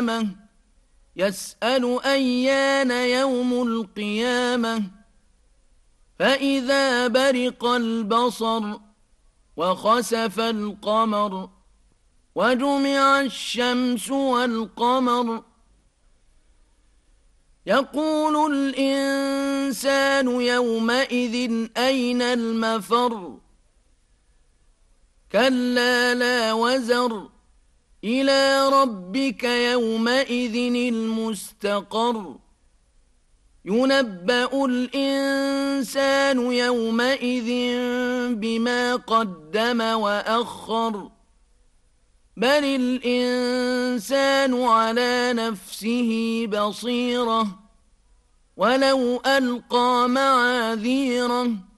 القيامة يسأل أيان يوم القيامة فإذا برق البصر وخسف القمر وجمع الشمس والقمر يقول الإنسان يومئذ أين المفر كلا لا وزر إلى ربك يومئذ المستقر ينبأ الإنسان يومئذ بما قدم وأخر بل الإنسان على نفسه بصيرة ولو ألقى معاذيره